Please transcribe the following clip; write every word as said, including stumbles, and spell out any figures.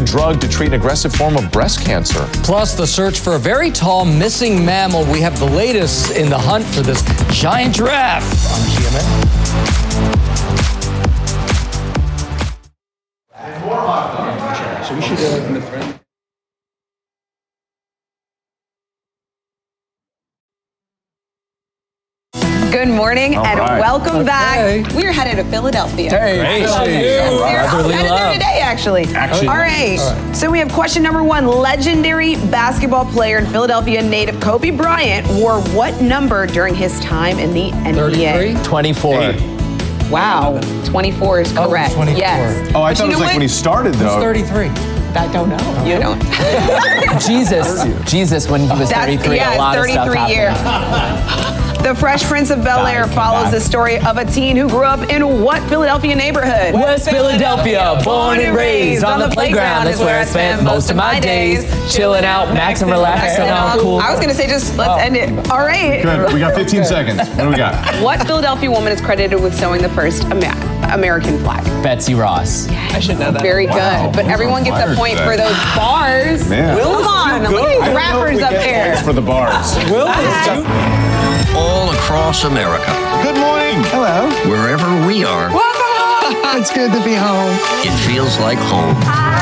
new drug to treat an aggressive form of breast cancer. Plus, the search for a very tall missing mammal. We have the latest in the hunt for this giant giraffe on G M A. So we should go like in the front. Good morning All and right. welcome Okay. back. We're headed to Philadelphia. Hey, Great. hey. Yes, All we're right. oh, Brotherly headed there love. today, actually. Actually. All right. All right. So we have question number one. Legendary basketball player and Philadelphia native Kobe Bryant wore what number during his time in the N B A? thirty-three? twenty-four. Wow. twenty-four is Oh, correct. twenty-four. Yes. Oh, I But thought you it was know like what? when he started, Who's though. thirty-three? I don't know. You don't. Jesus. Jesus, when he was That's, thirty-three, yeah, a lot of stuff thirty-three years. happened. The Fresh Prince of Bel-Air Back, follows back. the story of a teen who grew up in what Philadelphia neighborhood? West Philadelphia, born and raised on the playground. That's where I spent most of my days, chilling out, max and relax, and all cool. I was going to say, just let's Oh. end it. All right. Good. We got fifteen seconds. What do we got? What Philadelphia woman is credited with sewing the first Ama- American flag? Betsy Ross. I should know that. Very good. Wow. But Who's everyone on gets fire a point today? for those bars. Man. Will Come on. Look at these rappers up there. For the bars. Will all across America. Good morning. Hello. Wherever we are, It's good to be home. it feels like home.